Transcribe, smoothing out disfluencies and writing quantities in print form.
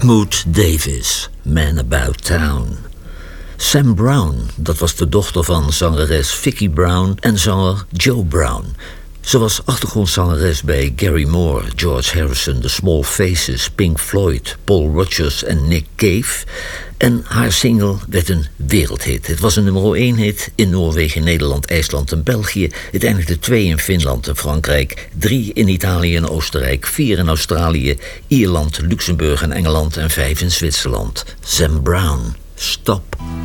Mood Davis, Man About Town. Sam Brown, dat was de dochter van zangeres Vicki Brown en zanger Joe Brown. Ze was achtergrondzangeres bij Gary Moore, George Harrison, The Small Faces, Pink Floyd, Paul Rodgers en Nick Cave. En haar single werd een wereldhit. Het was een nummer 1 hit in Noorwegen, Nederland, IJsland en België. Het eindigde 2 in Finland en Frankrijk, 3 in Italië en Oostenrijk, 4 in Australië, Ierland, Luxemburg en Engeland en 5 in Zwitserland. Sam Brown, Stop.